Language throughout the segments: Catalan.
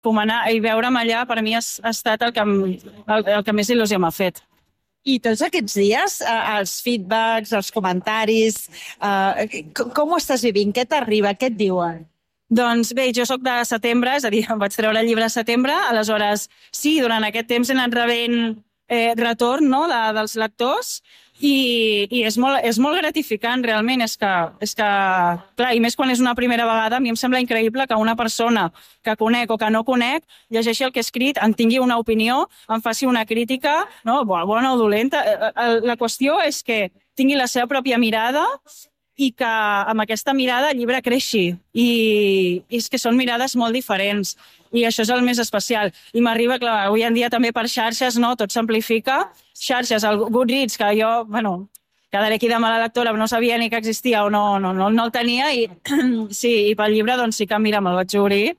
anar i veure'm allà per mi ha estat el que més il·lusió m'ha fet. I tots aquests dies, els feedbacks, els comentaris, com ho estàs vivint? Què t'arriba? Què et diuen? Doncs bé, jo sóc de setembre, és a dir, em vaig treure el llibre a setembre, aleshores sí, durant aquest temps he anat rebent retorn, no?, dels lectors i és molt gratificant realment, és que, clar, i més quan és una primera vegada, a mi em sembla increïble que una persona que conec o que no conec llegeixi el que he escrit, en tingui una opinió, em faci una crítica, no?, bona o dolenta. La qüestió és que tingui la seva pròpia mirada i que amb aquesta mirada el llibre creixi. I és que són mirades molt diferents i això és el més especial. I m'arriba, clar, avui en dia també per xarxes, no? Tot s'amplifica. Xarxes, el Goodreads, que jo, bueno, quedaré aquí de mala lectora, no sabia ni que existia o no el tenia i sí, i pel llibre doncs sí que, mira, me'l vaig obrir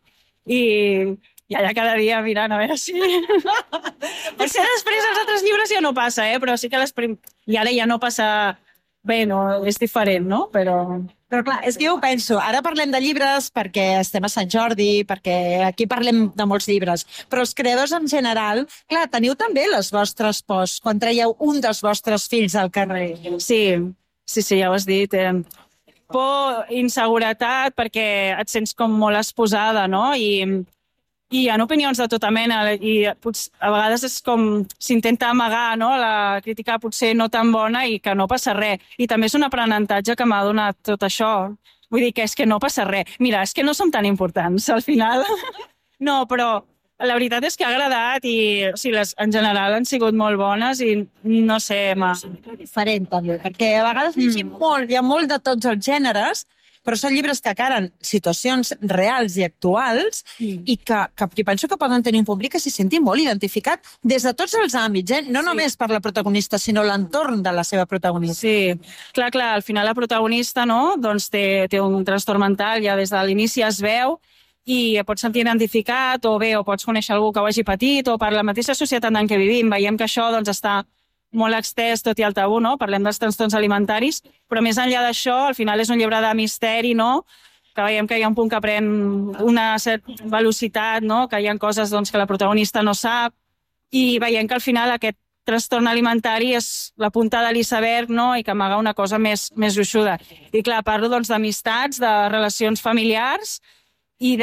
i allà cada dia mirant a veure si... Potser després els altres llibres ja no passa, però sí que i ara ja no passa... Bé, no, és diferent, no? Però clar, és que jo ho penso. Ara parlem de llibres perquè estem a Sant Jordi, perquè aquí parlem de molts llibres. Però els creadors en general, clar, teniu també les vostres pors quan traieu un dels vostres fills al carrer. Sí, ja ho has dit. Por, inseguretat, perquè et sents com molt exposada, no? I hi ha opinions de tota mena i a vegades és com s'intenta amagar, no?, la crítica potser no tan bona i que no passa res. I també és un aprenentatge que m'ha donat tot això. Vull dir que és que no passa res. Mira, és que no som tan importants al final. No, però la veritat és que ha agradat i o sigui, en general han sigut molt bones i no sé, diferent també, perquè a vegades llegim molt, hi ha molt de tots els gèneres, però són llibres que acaren situacions reals i actuals i que penso que poden tenir un públic que s'hi senti molt identificat des de tots els àmbits, no només per la protagonista, sinó l'entorn de la seva protagonista. Sí, clar, al final la protagonista, no?, doncs té un trastorn mental, ja des de l'inici es veu i et pots sentir identificat o pots conèixer algú que ho hagi patit o per la mateixa societat en què vivim. Veiem que això doncs està molt extès, tot i el tabú, no? Parlem dels trastorns alimentaris, però més enllà d'això, al final és un llibre de misteri, no?, que veiem que hi ha un punt que pren una certa velocitat, no?, que hi ha coses doncs, que la protagonista no sap, i veiem que al final aquest trastorn alimentari és la punta de l'iceberg, no?, i que amaga una cosa més gruixuda. I clar, parlo doncs d'amistats, de relacions familiars i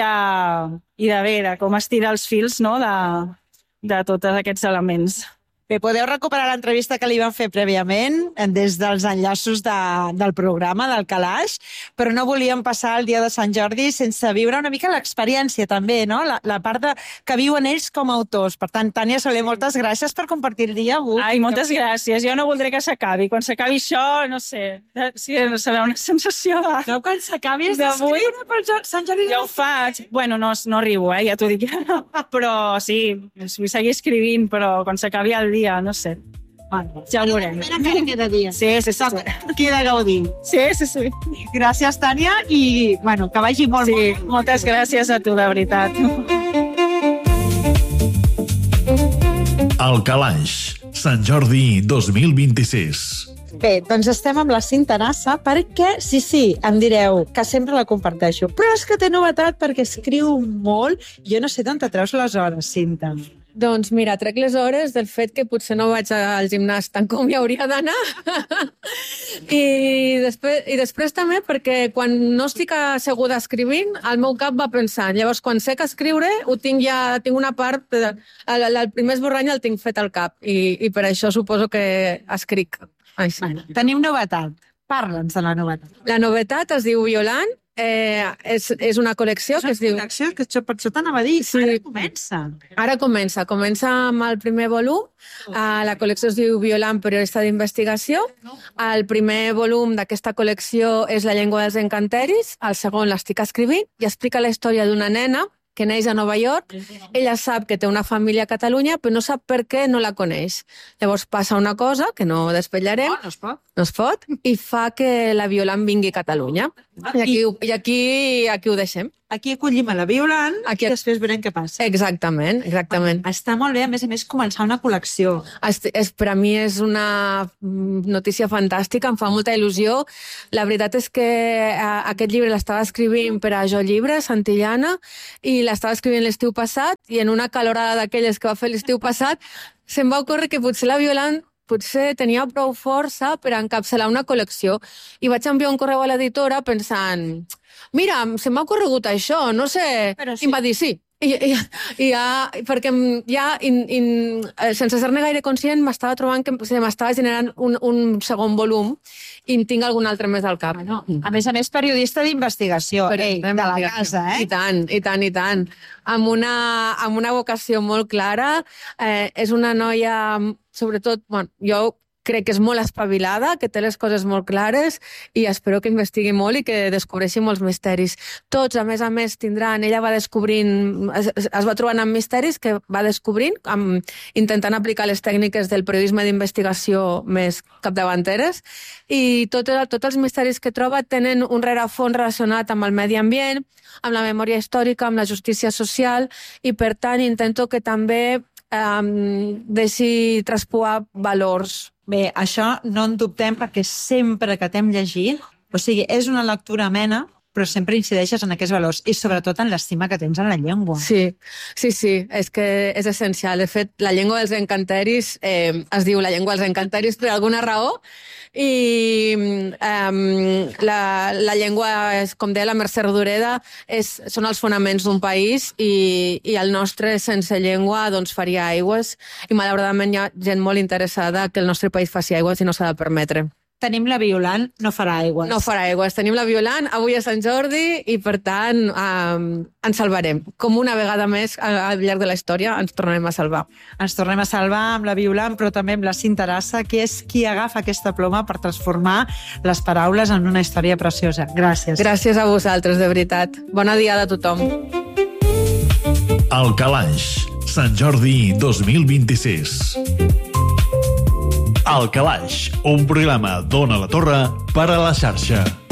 de com estira els fils, no?, de tots aquests elements. Bé, podeu recuperar l'entrevista que li van fer prèviament des dels enllaços del programa, del Calaix, però no volíem passar el dia de Sant Jordi sense viure una mica l'experiència també, no? La part que viuen ells com a autors. Per tant, Tània Soler, moltes gràcies per compartir el dia avui. Ai, moltes gràcies. Jo no voldré que s'acabi. Quan s'acabi això, no sé, sí, serà una sensació de... No, quan s'acabi és d'escriure per Sant Jordi. Ja ho faig. Bueno, no arribo, ja t'ho dic. Però sí, vull seguir escrivint, però quan s'acabi el dia, no sé. Ja ho veurem. Cada dia. Sí. Queda gaudir. Sí. Gràcies, Tània, i que vagi molt bé. Sí, moltes gràcies a tu, de veritat. El Calaix, Sant Jordi 2026. Bé, doncs estem amb la Cinta Nassa perquè, sí, em direu que sempre la comparteixo, però és que té novetat perquè escriu molt. Jo no sé d'on te treus les hores, Cinta. Doncs mira, trec les hores del fet que potser no vaig al gimnàs tant com hi hauria d'anar. I després també perquè quan no estic asseguda escrivint, el meu cap va pensant. Llavors, quan sé que escriure, tinc una part... El primer esborrany el tinc fet al cap i per això suposo que escric. Tenim novetat. Parla'ns de la novetat. La novetat es diu Violant. És una col·lecció que es diu... Que per això t'anava a dir. Sí. Ara comença. Comença amb el primer volum. La col·lecció es diu Violant, periodista d'investigació. El primer volum d'aquesta col·lecció és La llengua dels encanteris. El segon l'estic escrivint i explica la història d'una nena que neix a Nova York. Ella sap que té una família a Catalunya, però no sap per què no la coneix. Llavors passa una cosa, que no desvetllarem. No es pot. no es pot, i fa que la Violant vingui a Catalunya. I aquí ho deixem. Aquí acollim a la Violant Aquí- i després veurem què passa. Exactament. Està molt bé, a més, començar una col·lecció. Per a mi és una notícia fantàstica, em fa molta il·lusió. La veritat és que aquest llibre l'estava escrivint per a Jo Llibre, Santillana, i l'estava escrivint l'estiu passat, i en una calorada d'aquelles que va fer l'estiu passat, se'm va ocórrer que potser la Violant tenia prou força per encapçalar una col·lecció. I vaig enviar un correu a l'editora pensant, mira, se m'ha ocorregut això, no sé... Però sí. I em va dir sí. Perquè sense ser-ne gaire conscient m'estava trobant que m'estava generant un segon volum i en tinc algun altre més al cap. Bueno, a més, periodista d'investigació, de la casa, eh? I tant. Amb una vocació molt clara. És una noia, sobretot, jo crec que és molt espavilada, que té les coses molt clares i espero que investigui molt i que descobreixi molts misteris. Tots, a més, tindran... Ella va descobrint... Es va trobant amb misteris que va descobrint, intentant aplicar les tècniques del periodisme d'investigació més capdavanteres, i tots els misteris que troba tenen un rerefons relacionat amb el medi ambient, amb la memòria històrica, amb la justícia social, i per tant intento que també deixi traspuar valors. Bé, això no en dubtem perquè sempre que t'hem llegit, o sigui, és una lectura amena, però sempre incideixes en aquests valors i sobretot en l'estima que tens en la llengua. Sí, és que és essencial. De fet, la llengua dels encanteris es diu la llengua dels encanteris per alguna raó, i la llengua, com deia la Mercè Rodoreda, són els fonaments d'un país, i el nostre sense llengua doncs faria aigües, i malauradament hi ha gent molt interessada que el nostre país faci aigües i no s'ha de permetre. Tenim la Violant, no farà aigües. No farà aigües. Tenim la Violant avui a Sant Jordi i, per tant, ens salvarem. Com una vegada més al llarg de la història ens tornarem a salvar. Ens tornem a salvar amb la Violant, però també amb la Cinta Arassa, que és qui agafa aquesta ploma per transformar les paraules en una història preciosa. Gràcies. Gràcies a vosaltres, de veritat. Bona diada a tothom. El Calaix, Sant Jordi 2026. El Calaix, un programa d'Ona la Torre per a la xarxa.